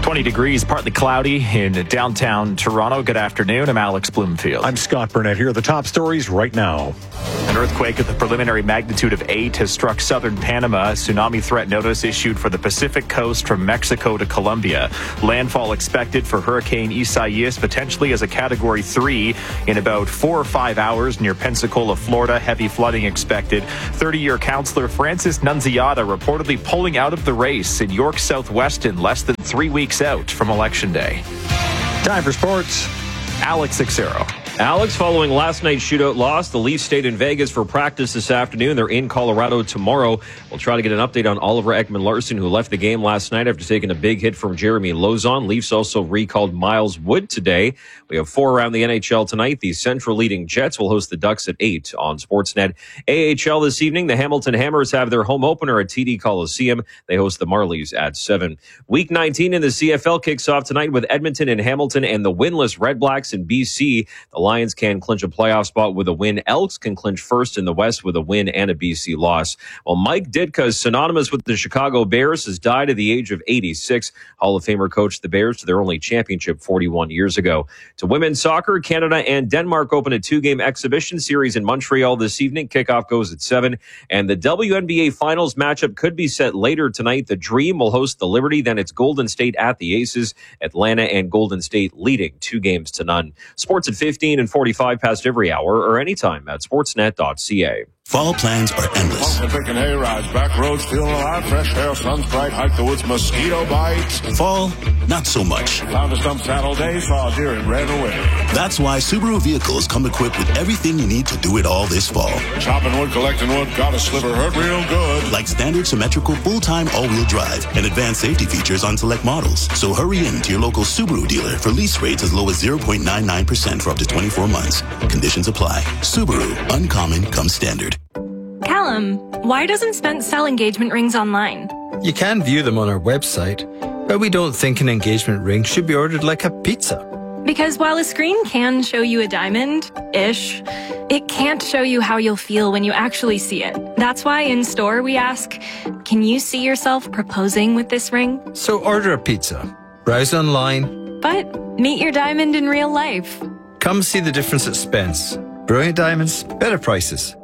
twenty degrees, partly cloudy in downtown Toronto. Good afternoon. I'm Alex Bloomfield. I'm Scott Burnett. Here are the top stories right now. An earthquake of the preliminary magnitude of eight has struck southern Panama. A tsunami threat notice issued for the Pacific coast from Mexico to Colombia. Landfall expected for Hurricane Isaias, potentially as a Category three in about four or five hours near Pensacola, Florida. Heavy flooding expected. thirty-year councillor Francis Nunziata reportedly pulling out of the race in York Southweston less than three weeks out from Election Day. Time for sports. Alex Xero. Alex, following last night's shootout loss, the Leafs stayed in Vegas for practice this afternoon. They're in Colorado tomorrow. We'll try to get an update on Oliver Ekman-Larsson, who left the game last night after taking a big hit from Jeremy Lauzon. Leafs also recalled Miles Wood today. We have four around the N H L tonight. The Central leading Jets will host the Ducks at eight on Sportsnet. A H L this evening, the Hamilton Hammers have their home opener at T D Coliseum. They host the Marlies at seven. Week nineteen in the C F L kicks off tonight with Edmonton and Hamilton and the winless Red Blacks in B C. The Lions can clinch a playoff spot with a win. Elks can clinch first in the West with a win and a B C loss. Well, Mike Ditka, synonymous with the Chicago Bears, has died at the age of eighty-six. Hall of Famer coached the Bears to their only championship forty-one years ago. To women's soccer, Canada and Denmark open a two-game exhibition series in Montreal this evening. Kickoff goes at seven. And the W N B A Finals matchup could be set later tonight. The Dream will host the Liberty. Then it's Golden State at the Aces. Atlanta and Golden State leading two games to none. Sports at fifteen and forty-five past every hour or anytime at sportsnet dot c a. Fall plans are endless. Taking hay rides, back roads, feeling alive, fresh air, sun's bright, hike the woods, mosquito bites. Fall, not so much. Found a stump Saturday, saw a deer and ran away. That's why Subaru vehicles come equipped with everything you need to do it all this fall. Chopping wood, collecting wood, got a sliver, hurt real good. Like standard symmetrical full-time all-wheel drive and advanced safety features on select models. So hurry in to your local Subaru dealer for lease rates as low as zero point nine nine percent for up to twenty-four months. Conditions apply. Subaru, uncommon comes standard. Callum, why doesn't Spence sell engagement rings online? You can view them on our website, but we don't think an engagement ring should be ordered like a pizza. Because while a screen can show you a diamond-ish, it can't show you how you'll feel when you actually see it. That's why in store we ask, can you see yourself proposing with this ring? So order a pizza, browse online, but meet your diamond in real life. Come see the difference at Spence. Brilliant diamonds, better prices.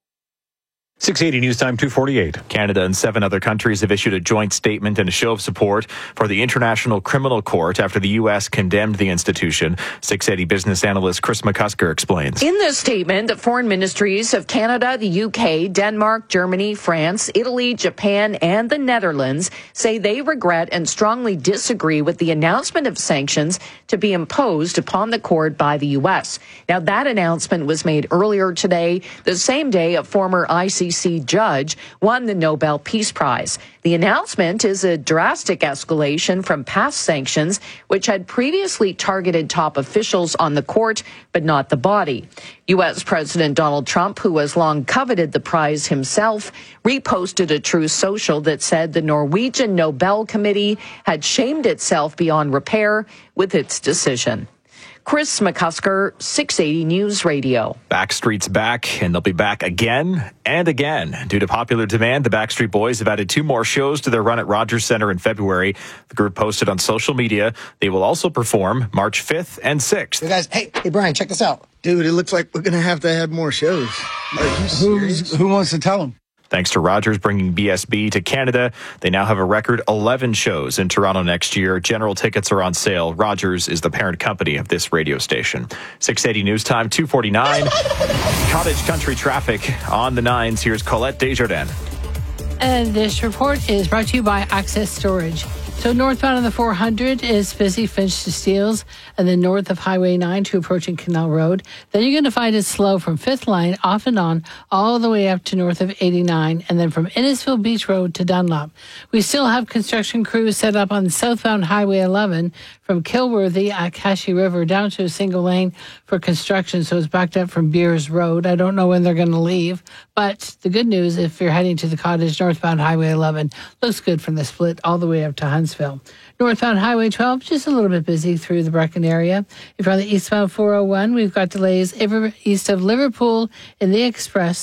six eighty News Time, two forty-eight. Canada and seven other countries have issued a joint statement and a show of support for the International Criminal Court after the U S condemned the institution. six eighty business analyst Chris McCusker explains. In this statement, the foreign ministries of Canada, the U K, Denmark, Germany, France, Italy, Japan, and the Netherlands say they regret and strongly disagree with the announcement of sanctions to be imposed upon the court by the U S. Now, that announcement was made earlier today, the same day a former I C C judge won the Nobel Peace Prize. The announcement is a drastic escalation from past sanctions, which had previously targeted top officials on the court, but not the body. U S. President Donald Trump, who has long coveted the prize himself, reposted a Truth Social that said the Norwegian Nobel Committee had shamed itself beyond repair with its decision. Chris McCusker, six eighty News Radio. Backstreet's back, and they'll be back again and again. Due to popular demand, the Backstreet Boys have added two more shows to their run at Rogers Centre in February. The group posted on social media. They will also perform March fifth and sixth. Hey, guys, hey, hey, Brian, check this out. Dude, it looks like we're going to have to add more shows. Are you serious? Who wants to tell them? Thanks to Rogers bringing B S B to Canada, they now have a record eleven shows in Toronto next year. General tickets are on sale. Rogers is the parent company of this radio station. six eighty News Time, two forty-nine. Cottage country traffic on the nines. Here's Colette Desjardins. And this report is brought to you by Access Storage. So northbound on the four hundred is busy Finch to Steeles, and then north of Highway nine to approaching Canal Road. Then you're going to find it slow from fifth Line off and on all the way up to north of eighty-nine, and then from Innisfil Beach Road to Dunlop. We still have construction crews set up on southbound Highway eleven from Kilworthy at Cashy River down to a single lane for construction, so it's backed up from Beers Road. I don't know when they're going to leave, but the good news, if you're heading to the Cottage, northbound Highway eleven looks good from the split all the way up to Huntsville. Northbound Highway twelve, just a little bit busy through the Brecon area. If you're on the eastbound four oh one, we've got delays ever east of Liverpool in the Express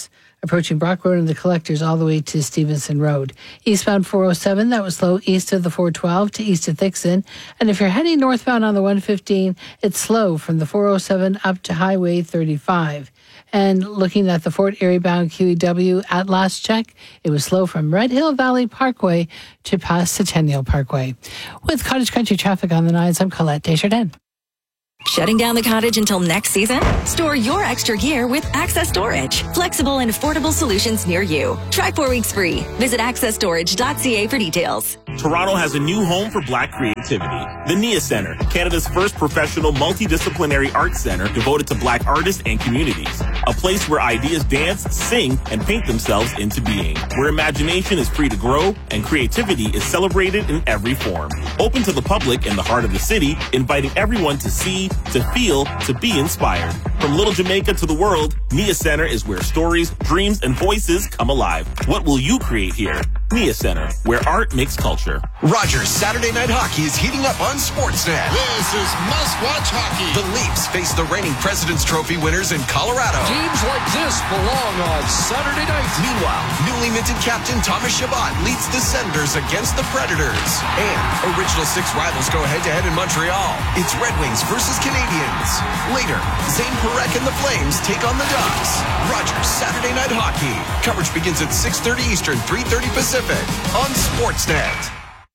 approaching Brock Road and the Collectors all the way to Stevenson Road. Eastbound four oh seven, that was slow east of the four twelve to east of Thixon. And if you're heading northbound on the one fifteen, it's slow from the four oh seven up to Highway thirty-five. And looking at the Fort Erie bound Q E W at last check, it was slow from Red Hill Valley Parkway to past Centennial Parkway. With Cottage Country traffic on the nines, I'm Colette Desjardins. Shutting down the cottage until next season? Store your extra gear with Access Storage. Flexible and affordable solutions near you. Try four weeks free. Visit access storage dot c a for details. Toronto has a new home for Black creativity. The Nia Centre, Canada's first professional multidisciplinary arts center devoted to Black artists and communities. A place where ideas dance, sing, and paint themselves into being. Where imagination is free to grow and creativity is celebrated in every form. Open to the public in the heart of the city, inviting everyone to see, to feel, to be inspired. From Little Jamaica to the world, Nia Centre is where stories, dreams, and voices come alive. What will you create here? Nia Centre, where art makes culture. Rogers Saturday Night Hockey is heating up on Sportsnet. This is must-watch hockey. The Leafs face the reigning President's Trophy winners in Colorado. Games like this belong on Saturday night. Meanwhile, newly minted captain Thomas Chabot leads the Senators against the Predators. And original six rivals go head-to-head in Montreal. It's Red Wings versus Canadiens. Later, Zane Parekh and the Flames take on the Ducks. Rogers Saturday Night Hockey. Coverage begins at six thirty Eastern, three thirty Pacific on Sportsnet.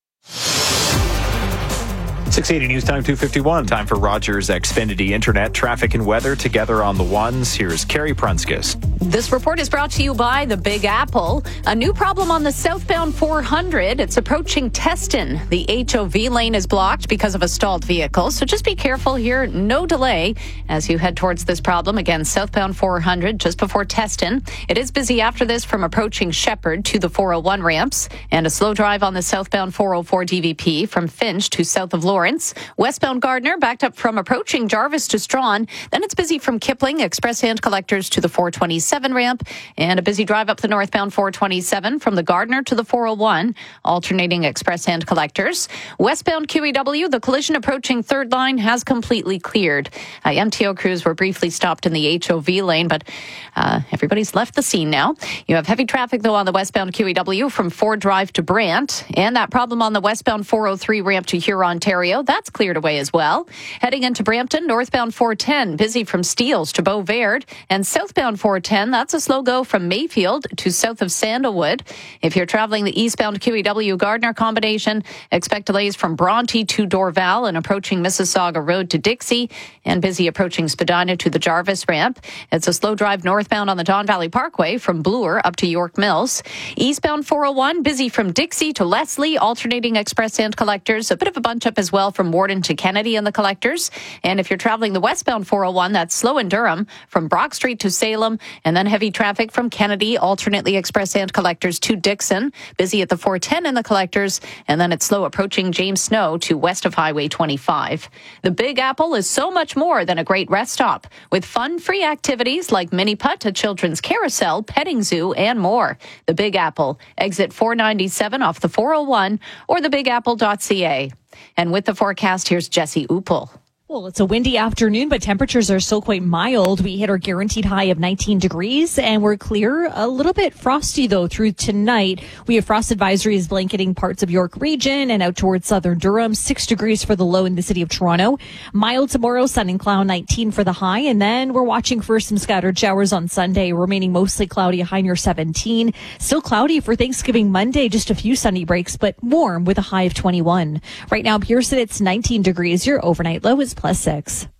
six eighty News Time two fifty-one. Time for Rogers Xfinity Internet. Traffic and weather together on the ones. Here's Carrie Prunskis. This report is brought to you by the Big Apple. A new problem on the southbound four hundred. It's approaching Teston. The H O V lane is blocked because of a stalled vehicle. So just be careful here. No delay as you head towards this problem. Again, southbound four hundred just before Teston. It is busy after this from approaching Shepherd to the four oh one ramps. And a slow drive on the southbound four oh four D V P from Finch to south of Lawrence. Westbound Gardner backed up from approaching Jarvis to Strawn. Then it's busy from Kipling, Express Hand Collectors to the four twenty-seven ramp. And a busy drive up the northbound four twenty-seven from the Gardner to the four oh one, alternating Express Hand Collectors. Westbound Q E W, the collision approaching third line has completely cleared. Uh, M T O crews were briefly stopped in the H O V lane, but uh, everybody's left the scene now. You have heavy traffic, though, on the westbound Q E W from Ford Drive to Brant. And that problem on the westbound four oh three ramp to Huron, Ontario. That's cleared away as well. Heading into Brampton, northbound four ten, busy from Steeles to Beauverde. And southbound four ten, that's a slow go from Mayfield to south of Sandalwood. If you're traveling the eastbound Q E W Gardner combination, expect delays from Bronte to Dorval and approaching Mississauga Road to Dixie. And busy approaching Spadina to the Jarvis ramp. It's a slow drive northbound on the Don Valley Parkway from Bloor up to York Mills. Eastbound four oh one, busy from Dixie to Leslie, alternating Express and Collectors. A bit of a bunch up as well from Warden to Kennedy and the Collectors. And if you're traveling the westbound four oh one, that's slow in Durham from Brock Street to Salem, and then heavy traffic from Kennedy, alternately Express and Collectors to Dixon. Busy at the four ten in the Collectors, and then it's slow approaching James Snow to west of Highway twenty-five. The Big Apple is so much more than a great rest stop, with fun-free activities like mini putt, a children's carousel, petting zoo, and more. The Big Apple, exit four ninety-seven off the four oh one, or the big apple dot c a. And with the forecast, here's Jesse Upel. Well, it's a windy afternoon, but temperatures are still quite mild. We hit our guaranteed high of nineteen degrees, and we're clear. A little bit frosty, though, through tonight. We have frost advisories blanketing parts of York Region and out towards southern Durham. Six degrees for the low in the city of Toronto. Mild tomorrow, sun and cloud, nineteen for the high. And then we're watching for some scattered showers on Sunday, remaining mostly cloudy, a high near seventeen. Still cloudy for Thanksgiving Monday, just a few sunny breaks, but warm with a high of twenty-one. Right now, Pearson, it's nineteen degrees. Your overnight low is plus six.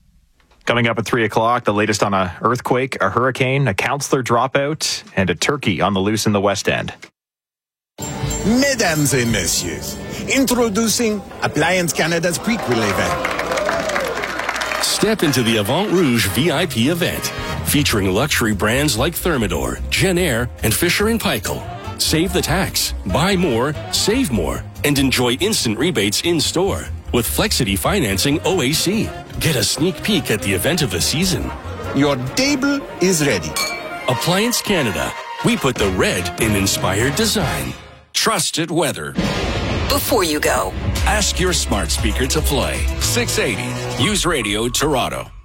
Coming up at three o'clock, the latest on a earthquake, a hurricane, a counselor dropout, and a turkey on the loose in the West End. Mesdames et messieurs, introducing Appliance Canada's prequel event. Step into the Avant Rouge V I P event, featuring luxury brands like Thermador, Genair, and Fisher and Paykel. Save the tax, buy more, save more, and enjoy instant rebates in-store. With Flexity Financing O A C. Get a sneak peek at the event of the season. Your table is ready. Appliance Canada. We put the red in inspired design. Trusted weather. Before you go, ask your smart speaker to play six eighty News Radio Toronto.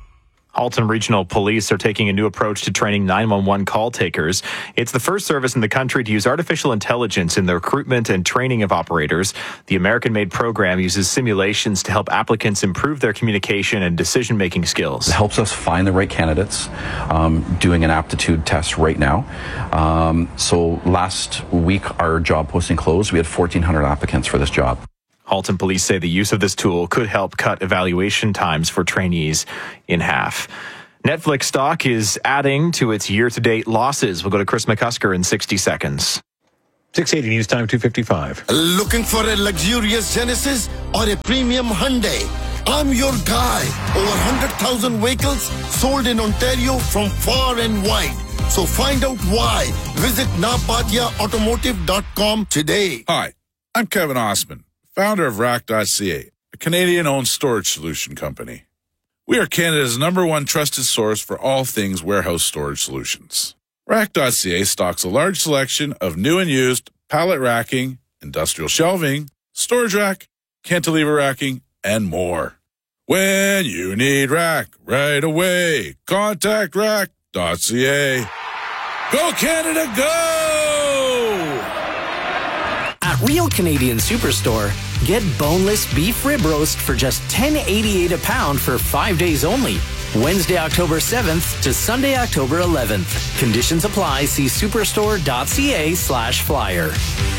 Halton Regional Police are taking a new approach to training nine one one call takers. It's the first service in the country to use artificial intelligence in the recruitment and training of operators. The American-made program uses simulations to help applicants improve their communication and decision-making skills. It helps us find the right candidates, um, doing an aptitude test right now. Um, so last week, our job posting closed. We had fourteen hundred applicants for this job. Halton police say the use of this tool could help cut evaluation times for trainees in half. Netflix stock is adding to its year-to-date losses. We'll go to Chris McCusker in sixty seconds. six eighty News Time, two fifty-five. Looking for a luxurious Genesis or a premium Hyundai? I'm your guy. Over one hundred thousand vehicles sold in Ontario from far and wide. So find out why. Visit napatia automotive dot com today. Hi, I'm Kevin Osman, founder of rack dot c a, a Canadian-owned storage solution company. We are Canada's number one trusted source for all things warehouse storage solutions. rack dot c a stocks a large selection of new and used pallet racking, industrial shelving, storage rack, cantilever racking, and more. When you need rack right away, contact rack dot c a. Go Canada, go! At Real Canadian Superstore, get boneless beef rib roast for just ten eighty-eight a pound for five days only. Wednesday, October seventh to Sunday, October eleventh. Conditions apply. See superstore dot c a slash flyer.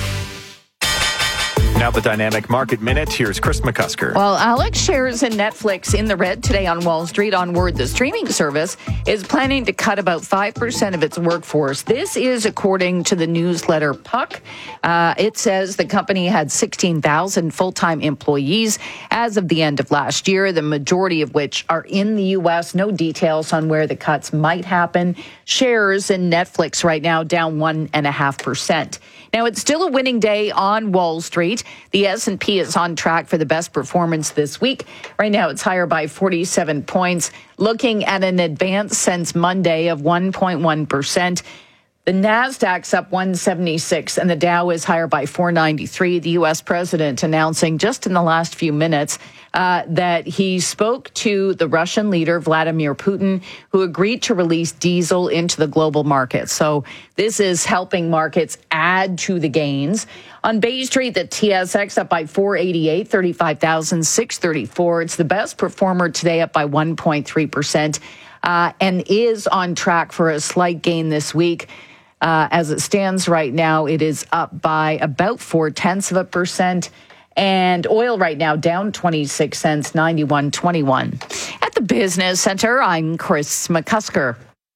Now the Dynamic Market Minute. Here's Chris McCusker. Well, Alex, shares in Netflix in the red today on Wall Street on word the streaming service is planning to cut about five percent of its workforce. This is according to the newsletter Puck. Uh, it says the company had sixteen thousand full-time employees as of the end of last year, the majority of which are in the U S. No details on where the cuts might happen. Shares in Netflix right now down one point five percent. Now, it's still a winning day on Wall Street. The S and P is on track for the best performance this week. Right now, it's higher by forty-seven points, looking at an advance since Monday of one point one percent. The Nasdaq's up one seventy-six and the Dow is higher by four ninety-three. The U S president announcing just in the last few minutes uh, that he spoke to the Russian leader, Vladimir Putin, who agreed to release diesel into the global market. So this is helping markets add to the gains. On Bay Street, the T S X up by four eighty-eight, thirty-five thousand six hundred thirty-four. It's the best performer today, up by one point three percent, uh, and is on track for a slight gain this week. Uh, as it stands right now, it is up by about four tenths of a percent. And oil right now down twenty-six cents, ninety-one twenty-one. At the Business Center, I'm Chris McCusker.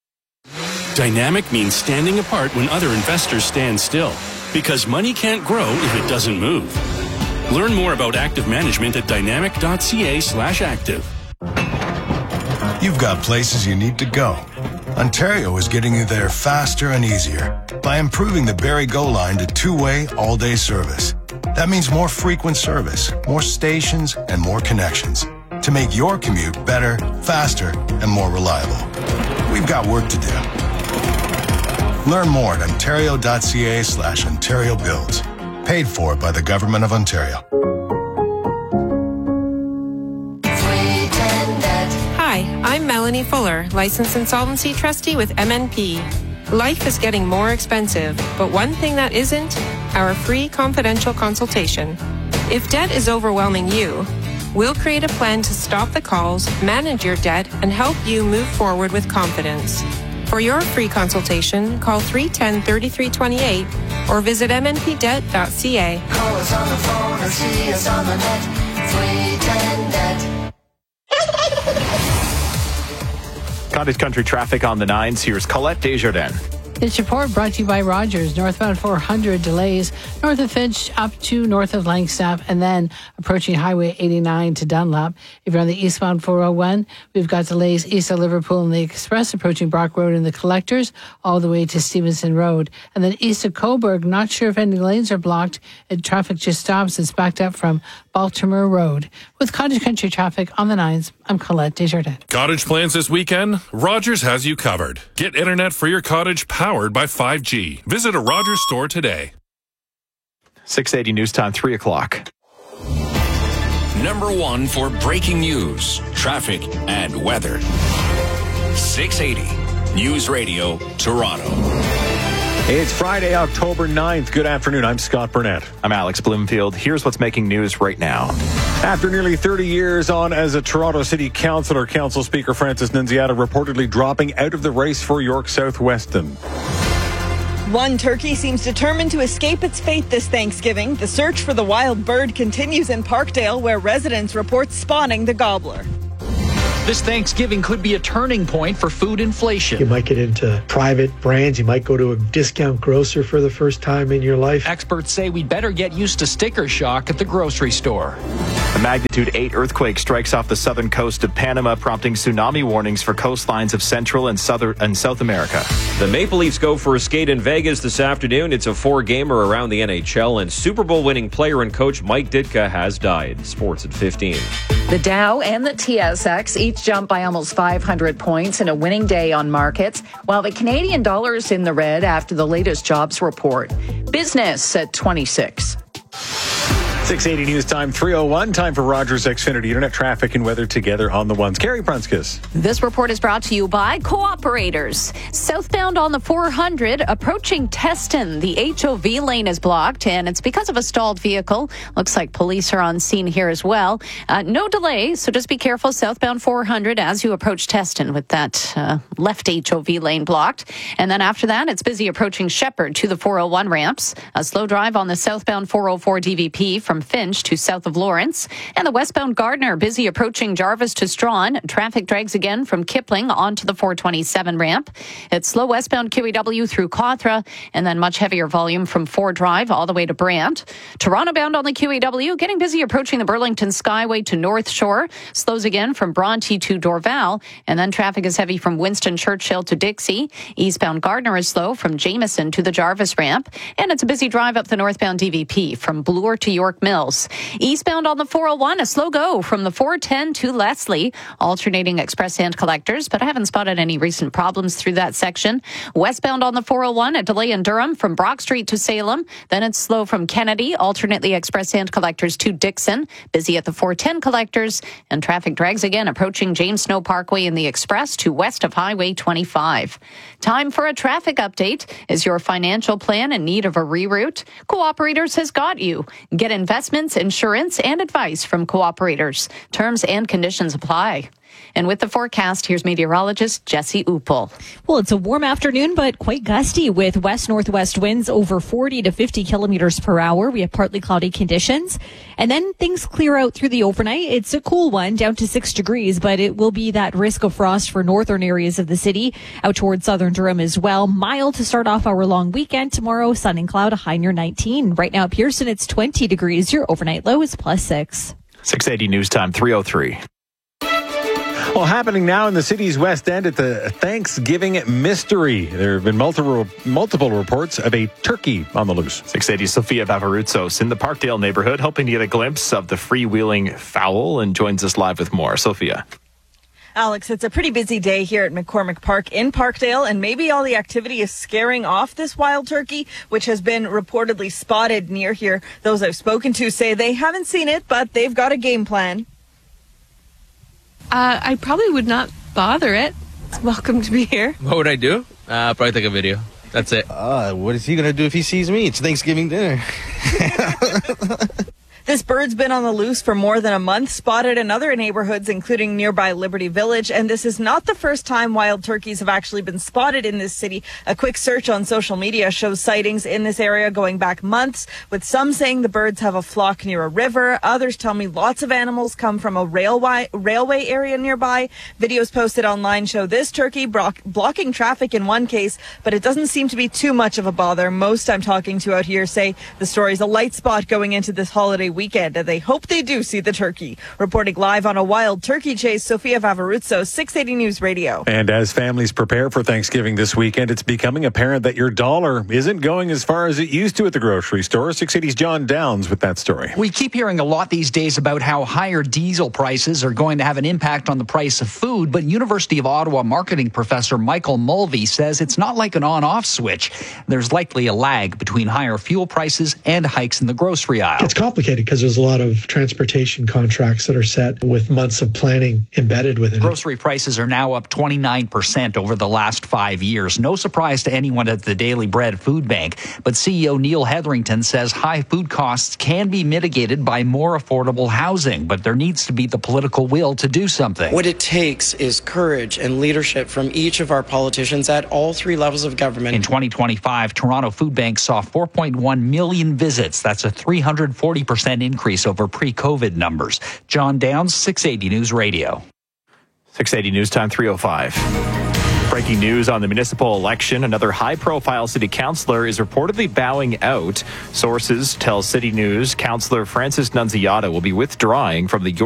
Dynamic means standing apart when other investors stand still, because money can't grow if it doesn't move. Learn more about active management at dynamic dot c a slash active. You've got places you need to go. Ontario is getting you there faster and easier by improving the Barrie Go line to two-way, all-day service. That means more frequent service, more stations, and more connections to make your commute better, faster, and more reliable. We've got work to do. Learn more at ontario dot c a slash Ontario Builds. Paid for by the Government of Ontario. Hi, I'm Melanie Fuller, licensed insolvency trustee with M N P. Life is getting more expensive, but one thing that isn't, our free confidential consultation. If debt is overwhelming you, we'll create a plan to stop the calls, manage your debt, and help you move forward with confidence. For your free consultation, call three one zero, three three two eight or visit m n p debt dot c a. Call us on the phone or see us on the net. three ten debt. Cottage Country traffic on the nines. Here's Colette Desjardins. This report brought to you by Rogers. Northbound four hundred delays north of Finch up to north of Langstaff and then approaching Highway eighty-nine to Dunlop. If you're on the eastbound four oh one, we've got delays east of Liverpool and the Express approaching Brock Road and the Collectors all the way to Stevenson Road. And then east of Coburg, not sure if any lanes are blocked. And traffic just stops. It's backed up from Baltimore Road. With Cottage Country traffic on the nines, I'm Colette Desjardins. Cottage plans this weekend? Rogers has you covered. Get internet for your cottage powered by five G. Visit a Rogers store today. six eighty News Time, three o'clock. Number one for breaking news, traffic, and weather. six eighty News Radio, Toronto. It's Friday, October ninth. Good afternoon. I'm Scott Burnett. I'm Alex Bloomfield. Here's what's making news right now. After nearly thirty years on as a Toronto City Councillor, Council Speaker Francis Nunziata reportedly dropping out of the race for York South Weston. One turkey seems determined to escape its fate this Thanksgiving. The search for the wild bird continues in Parkdale, where residents report spotting the gobbler. This Thanksgiving could be a turning point for food inflation. You might get into private brands. You might go to a discount grocer for the first time in your life. Experts say we'd better get used to sticker shock at the grocery store. A magnitude eight earthquake strikes off the southern coast of Panama, prompting tsunami warnings for coastlines of Central and Southern and South America. The Maple Leafs go for a skate in Vegas this afternoon. It's a four-gamer around the N H L, and Super Bowl winning player and coach Mike Ditka has died. Sports at fifteen. The Dow and the T S X each jumped by almost five hundred points in a winning day on markets, while the Canadian dollar is in the red after the latest jobs report. Business at twenty-six. six eighty News Time, three oh one. Time for Rogers Xfinity Internet traffic and weather together on the ones. Carrie Prunskis. This report is brought to you by Cooperators. Southbound on the four hundred, approaching Teston. The H O V lane is blocked, and it's because of a stalled vehicle. Looks like police are on scene here as well. Uh, no delay, so just be careful southbound four hundred as you approach Teston with that uh, left H O V lane blocked. And then after that, it's busy approaching Shepherd to the four oh one ramps. A slow drive on the southbound four oh four D V P from Finch to south of Lawrence. And the westbound Gardner busy approaching Jarvis to Strawn. Traffic drags again from Kipling onto the four twenty-seven ramp. It's slow westbound Q E W through Cawthra, and then much heavier volume from Ford Drive all the way to Brant. Toronto bound on the Q E W, getting busy approaching the Burlington Skyway to North Shore. Slows again from Bronte to Dorval, and then traffic is heavy from Winston Churchill to Dixie. Eastbound Gardner is slow from Jameson to the Jarvis ramp, and it's a busy drive up the northbound D V P from Bloor to York Mills. Eastbound on the four oh one, a slow go from the four ten to Leslie, alternating express and collectors, but I haven't spotted any recent problems through that section. Westbound on the four oh one, a delay in Durham from Brock Street to Salem. Then it's slow from Kennedy, alternately express and collectors to Dixon. Busy at the four ten collectors, and traffic drags again approaching James Snow Parkway in the express to west of Highway twenty-five. Time for a traffic update. Is your financial plan in need of a reroute? Cooperators has got you. Get investments, insurance, and advice from Cooperators. Terms and conditions apply. And with the forecast, here's meteorologist Jesse Uppel. Well, it's a warm afternoon, but quite gusty with west-northwest winds over forty to fifty kilometers per hour. We have partly cloudy conditions. And then things clear out through the overnight. It's a cool one, down to six degrees, but it will be that risk of frost for northern areas of the city, out towards southern Durham as well. Mild to start off our long weekend. Tomorrow, sun and cloud, a high near nineteen. Right now at Pearson, it's twenty degrees. Your overnight low is plus six. six eighty News Time, three oh three. Well, happening now in the city's West End at the Thanksgiving Mystery. There have been multiple multiple reports of a turkey on the loose. six eighty Sophia Vavarutsos in the Parkdale neighborhood, hoping to get a glimpse of the freewheeling fowl, and joins us live with more. Sophia. Alex, it's a pretty busy day here at McCormick Park in Parkdale, and maybe all the activity is scaring off this wild turkey, which has been reportedly spotted near here. Those I've spoken to say they haven't seen it, but they've got a game plan. Uh, I probably would not bother it. It's welcome to be here. What would I do? Uh, probably take a video. That's it. Uh, what is he going to do if he sees me? It's Thanksgiving dinner. This bird's been on the loose for more than a month, spotted in other neighborhoods, including nearby Liberty Village. And this is not the first time wild turkeys have actually been spotted in this city. A quick search on social media shows sightings in this area going back months, with some saying the birds have a flock near a river. Others tell me lots of animals come from a railway, railway area nearby. Videos posted online show this turkey block, blocking traffic in one case, but it doesn't seem to be too much of a bother. Most I'm talking to out here say the story's a light spot going into this holiday weekend, and they hope they do see the turkey. Reporting live on a wild turkey chase, Sophia Vavarutsos, six eighty News Radio. And as families prepare for Thanksgiving this weekend, it's becoming apparent that your dollar isn't going as far as it used to at the grocery store. six eighty's John Downs with that story. We keep hearing a lot these days about how higher diesel prices are going to have an impact on the price of food, but University of Ottawa marketing professor Michael Mulvey says it's not like an on-off switch. There's likely a lag between higher fuel prices and hikes in the grocery aisle. It's complicated because there's a lot of transportation contracts that are set with months of planning embedded within it. Grocery prices are now up twenty-nine percent over the last five years. No surprise to anyone at the Daily Bread Food Bank. But C E O Neil Hetherington says high food costs can be mitigated by more affordable housing, but there needs to be the political will to do something. What it takes is courage and leadership from each of our politicians at all three levels of government. In twenty twenty-five, Toronto Food Bank saw four point one million visits. That's a three hundred forty percent increase over pre-COVID numbers. John Downs, six eighty News Radio. six eighty News Time, three oh five. Breaking news on the municipal election. Another high-profile city councillor is reportedly bowing out. Sources tell City News Councillor Francis Nunziata will be withdrawing from the